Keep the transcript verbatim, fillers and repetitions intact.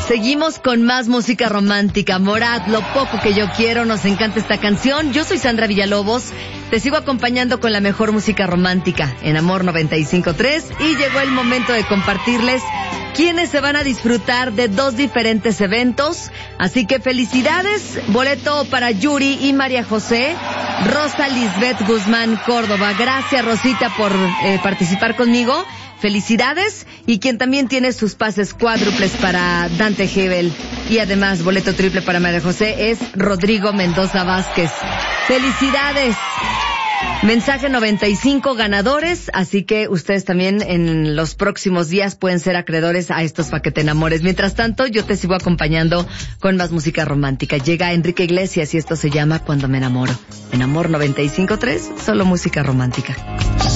Seguimos con más música romántica. Morat, Lo poco que yo quiero, nos encanta esta canción. Yo soy Sandra Villalobos, te sigo acompañando con la mejor música romántica en Amor noventa y cinco punto tres y llegó el momento de compartirles quienes se van a disfrutar de dos diferentes eventos. Así que felicidades, boleto para Yuri y María José, Rosa Lisbeth Guzmán Córdoba. Gracias, Rosita, por eh, participar conmigo. Felicidades. Y quien también tiene sus pases cuádruples para Dante Gebel y además boleto triple para María José es Rodrigo Mendoza Vázquez. Felicidades. Mensaje noventa y cinco ganadores, así que ustedes también en los próximos días pueden ser acreedores a estos paquete enamores. Mientras tanto, yo te sigo acompañando con más música romántica. Llega Enrique Iglesias y esto se llama Cuando me enamoro. En Amor noventa y cinco punto tres, solo música romántica.